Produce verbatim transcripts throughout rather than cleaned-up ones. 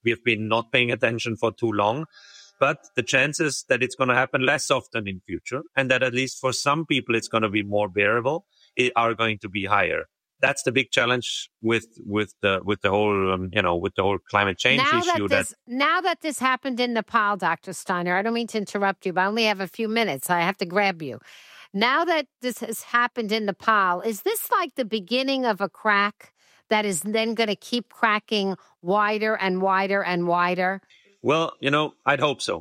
we have been not paying attention for too long. But the chances that it's going to happen less often in future, and that at least for some people it's going to be more bearable, are going to be higher. That's the big challenge with with the with the whole um, you know with the whole climate change now issue. That this, that now that this happened in Nepal, Doctor Steiner, I don't mean to interrupt you, but I only have a few minutes. I have to grab you. Now that this has happened in Nepal, is this like the beginning of a crack that is then going to keep cracking wider and wider and wider? Well, you know, I'd hope so.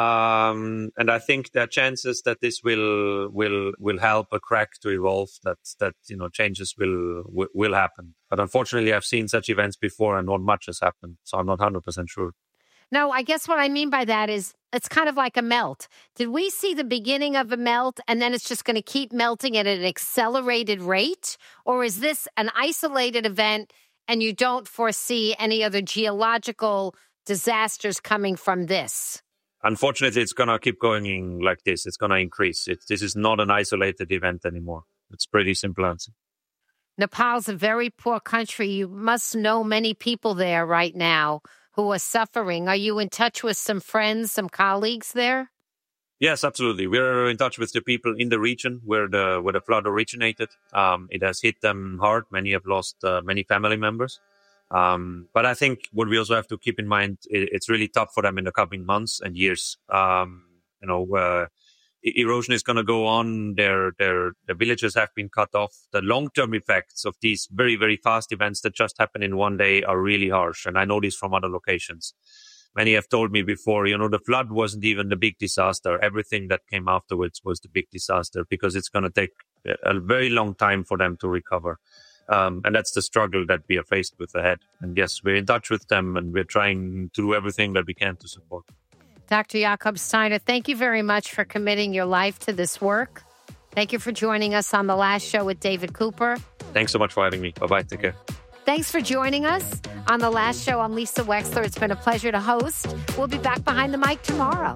Um, and I think there are chances that this will will will help a crack to evolve, that that you know changes will will, will happen. But unfortunately, I've seen such events before, and not much has happened, so I'm not one hundred percent sure. No, I guess what I mean by that is it's kind of like a melt. Did we see the beginning of a melt, and then it's just going to keep melting at an accelerated rate, or is this an isolated event, and you don't foresee any other geological disasters coming from this? Unfortunately, it's going to keep going like this. It's going to increase. It's, this is not an isolated event anymore. It's pretty simple answer. Nepal's a very poor country. You must know many people there right now who are suffering. Are you in touch with some friends, some colleagues there? Yes, absolutely. We're in touch with the people in the region where the where the flood originated. Um, it has hit them hard. Many have lost uh, many family members. Um, but I think what we also have to keep in mind, it, it's really tough for them in the coming months and years. Um, you know, uh, erosion is going to go on. Their, their, their villages have been cut off. The long-term effects of these very, very fast events that just happen in one day are really harsh. And I know this from other locations. Many have told me before, you know, the flood wasn't even the big disaster. Everything that came afterwards was the big disaster, because it's going to take a very long time for them to recover. Um, and that's the struggle that we are faced with ahead. And yes, we're in touch with them, and we're trying to do everything that we can to support. Doctor Jakob Steiner, thank you very much for committing your life to this work. Thank you for joining us on The Last Show with David Cooper. Thanks so much for having me. Bye-bye. Take care. Thanks for joining us on The Last Show. I'm Lisa Wexler. It's been a pleasure to host. We'll be back behind the mic tomorrow.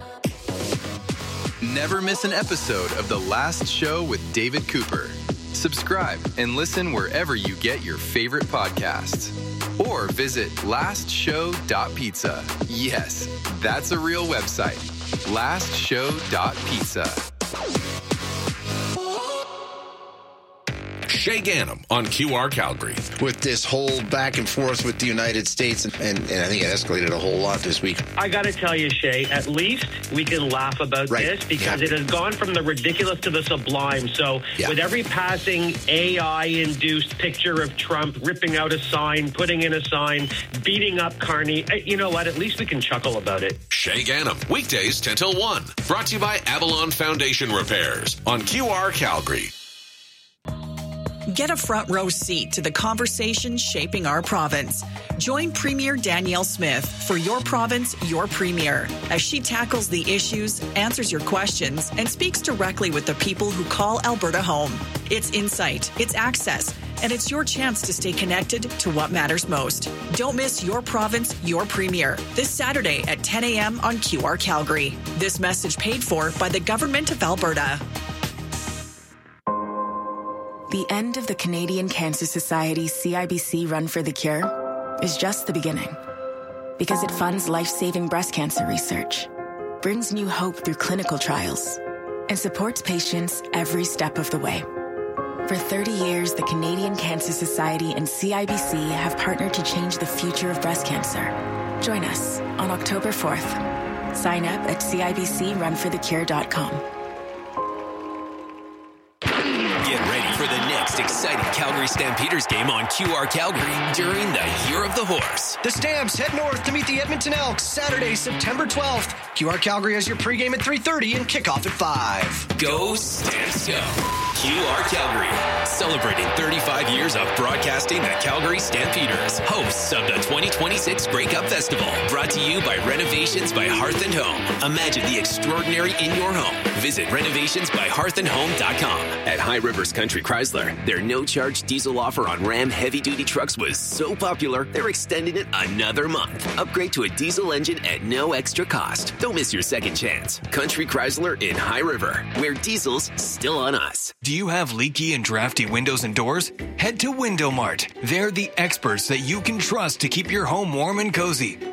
Never miss an episode of The Last Show with David Cooper. Subscribe and listen wherever you get your favorite podcasts. Or visit last show dot pizza. Yes, that's a real website. last show dot pizza. Shay Ganem on Q R Calgary. With this whole back and forth with the United States, and, and, and I think it escalated a whole lot this week. I got to tell you, Shay, at least we can laugh about right. this, because yeah. it has gone from the ridiculous to the sublime. So yeah. with every passing A I-induced picture of Trump ripping out a sign, putting in a sign, beating up Carney, you know what? At least we can chuckle about it. Shay Ganem, weekdays ten till one. Brought to you by Avalon Foundation Repairs on Q R Calgary. Get a front row seat to the conversation shaping our province. Join Premier Danielle Smith for Your Province, Your Premier, as she tackles the issues, answers your questions, and speaks directly with the people who call Alberta home. It's insight, it's access, and it's your chance to stay connected to what matters most. Don't miss Your Province, Your Premier, this Saturday at ten a.m. on Q R Calgary. This message paid for by the Government of Alberta. The end of the Canadian Cancer Society C I B C Run for the Cure is just the beginning, because it funds life-saving breast cancer research, brings new hope through clinical trials, and supports patients every step of the way. For thirty years, the Canadian Cancer Society and C I B C have partnered to change the future of breast cancer. Join us on October fourth. Sign up at C I B C run for the cure dot com. Get ready for the next exciting Calgary Stampeders game on Q R Calgary during the Year of the Horse. The Stamps head north to meet the Edmonton Elks Saturday, September twelfth. Q R Calgary has your pregame at three thirty and kickoff at five. Go Stamps go. Q R Calgary, celebrating thirty-five years of broadcasting the Calgary Stampeders, hosts of the twenty twenty-six Grey Cup Festival, brought to you by Renovations by Hearth and Home. Imagine the extraordinary in your home. Visit renovations by hearth and home dot com. At High Rivers Country Chrysler, their no-charge diesel offer on Ram heavy-duty trucks was so popular, they're extending it another month. Upgrade to a diesel engine at no extra cost. Don't miss your second chance. Country Chrysler in High River, where diesel's still on us. Do you have leaky and drafty windows and doors? Head to Window Mart. They're the experts that you can trust to keep your home warm and cozy.